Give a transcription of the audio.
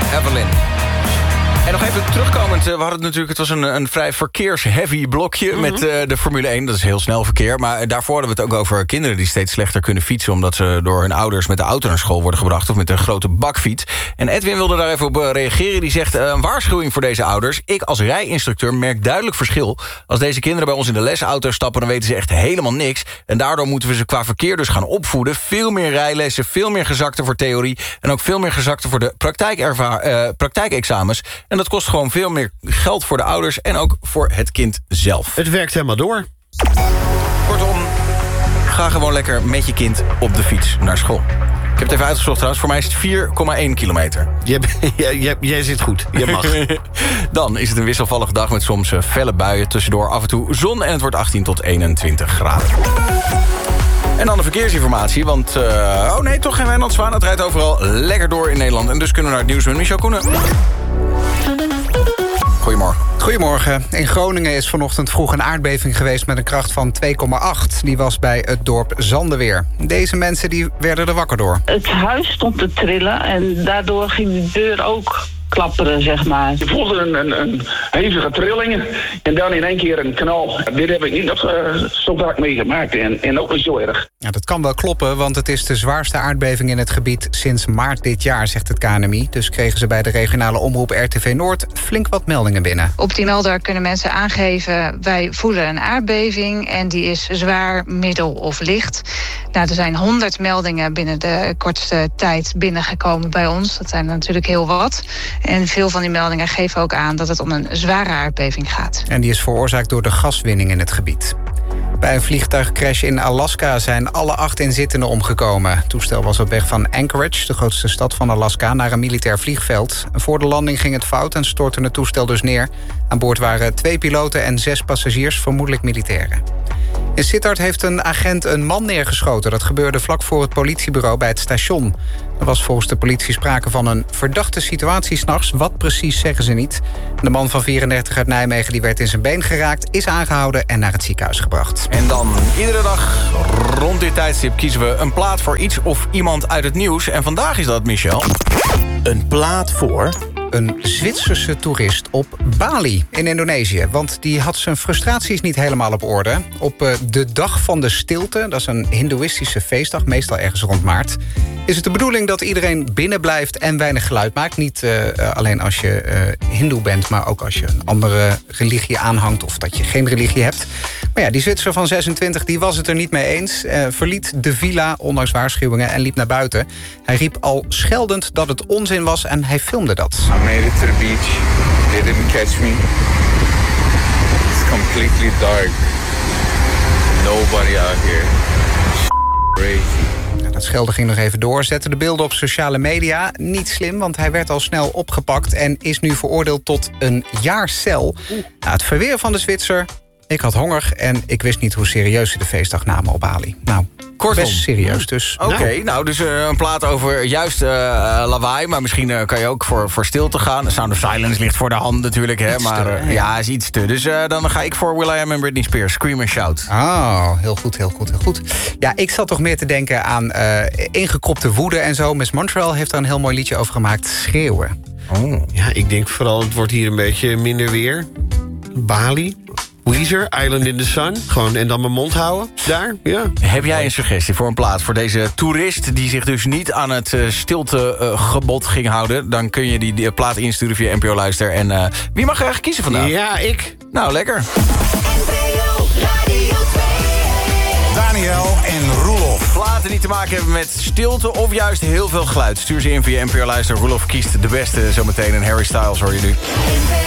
Evelyn. En nog even terugkomend, we hadden het natuurlijk... het was een vrij verkeersheavy blokje met de Formule 1. Dat is heel snel verkeer. Maar daarvoor hadden we het ook over kinderen die steeds slechter kunnen fietsen... omdat ze door hun ouders met de auto naar school worden gebracht... of met een grote bakfiets. En Edwin wilde daar even op reageren. Die zegt, een waarschuwing voor deze ouders. Ik als rijinstructeur merk duidelijk verschil. Als deze kinderen bij ons in de lesauto stappen... dan weten ze echt helemaal niks. En daardoor moeten we ze qua verkeer dus gaan opvoeden. Veel meer rijlessen, veel meer gezakte voor theorie... en ook veel meer gezakte voor de praktijkexamens... En dat kost gewoon veel meer geld voor de ouders... en ook voor het kind zelf. Het werkt helemaal door. Kortom, ga gewoon lekker met je kind op de fiets naar school. Ik heb het even uitgezocht trouwens. Voor mij is het 4,1 kilometer. Jij zit goed. Je mag. Dan is het een wisselvallige dag met soms felle buien. Tussendoor af en toe zon en het wordt 18 tot 21 graden. En dan de verkeersinformatie, want... toch geen Wijnand Zwaan. Het rijdt overal lekker door in Nederland. En dus kunnen we naar het nieuws met Michel Koenen. Goedemorgen. Goedemorgen. In Groningen is vanochtend vroeg een aardbeving geweest met een kracht van 2,8. Die was bij het dorp Zandeweer. Deze mensen die werden er wakker door. Het huis stond te trillen en daardoor ging de deur ook klapperen, zeg maar. Je voelde een hevige trillingen en dan in één keer een knal. Dit heb ik niet nog zo vaak meegemaakt en ook niet zo erg. Ja, dat kan wel kloppen, want het is de zwaarste aardbeving in het gebied sinds maart dit jaar, zegt het KNMI. Dus kregen ze bij de regionale omroep RTV Noord flink wat meldingen binnen. Op die melder kunnen mensen aangeven, wij voelen een aardbeving en die is zwaar, middel of licht. Nou, er zijn 100 meldingen binnen de kortste tijd binnengekomen bij ons. Dat zijn er natuurlijk heel wat. En veel van die meldingen geven ook aan dat het om een zware aardbeving gaat. En die is veroorzaakt door de gaswinning in het gebied. Bij een vliegtuigcrash in Alaska zijn alle 8 inzittenden omgekomen. Het toestel was op weg van Anchorage, de grootste stad van Alaska, naar een militair vliegveld. Voor de landing ging het fout en stortte het toestel dus neer. Aan boord waren 2 piloten en 6 passagiers, vermoedelijk militairen. In Sittard heeft een agent een man neergeschoten. Dat gebeurde vlak voor het politiebureau bij het station. Er was volgens de politie sprake van een verdachte situatie 's nachts. Wat precies zeggen ze niet. De man van 34 uit Nijmegen die werd in zijn been geraakt, is aangehouden en naar het ziekenhuis gebracht. En dan iedere dag rond dit tijdstip kiezen we een plaat voor iets of iemand uit het nieuws. En vandaag is dat, Michel. Een plaat voor... Een Zwitserse toerist op Bali in Indonesië. Want die had zijn frustraties niet helemaal op orde. Op de Dag van de Stilte, dat is een hindoeïstische feestdag, meestal ergens rond maart, is het de bedoeling dat iedereen binnen blijft en weinig geluid maakt. Niet alleen als je hindoe bent, maar ook als je een andere religie aanhangt of dat je geen religie hebt. Maar ja, die Zwitser van 26 die was het er niet mee eens. Verliet de villa, ondanks waarschuwingen, en liep naar buiten. Hij riep al scheldend dat het onzin was en hij filmde dat. I made it to the beach. They didn't catch me. It's completely dark. Nobody out here. Crazy. Dat schelden ging nog even door, zette de beelden op sociale media. Niet slim, want hij werd al snel opgepakt en is nu veroordeeld tot een jaar cel. Nou, het verweer van de Zwitser: ik had honger en ik wist niet hoe serieus ze de feestdag namen op Bali. Nou, kortom, best serieus dus. Oké, nou dus een plaat over juist lawaai. Maar misschien kan je ook voor stilte gaan. Sound of Silence ligt voor de hand natuurlijk. Hè, maar ja, is iets te. Dus dan ga ik voor will.i.am en Britney Spears. Scream and Shout. Oh, heel goed, heel goed, heel goed. Ja, ik zat toch meer te denken aan ingekropte woede en zo. Miss Montreal heeft er een heel mooi liedje over gemaakt. Schreeuwen. Oh. Ja, ik denk vooral, het wordt hier een beetje minder weer. Bali. Weezer, Island in the Sun. Gewoon, en dan mijn mond houden. Daar, ja. Heb jij een suggestie voor een plaat voor deze toerist die zich dus niet aan het stiltegebod ging houden? Dan kun je die plaat insturen via NPO Luister. En wie mag er eigenlijk kiezen vandaag? Ja, ik. Nou, lekker. Daniel en Roelof. Platen die te maken hebben met stilte of juist heel veel geluid. Stuur ze in via NPO Luister. Roelof kiest de beste zometeen. En Harry Styles hoor je nu.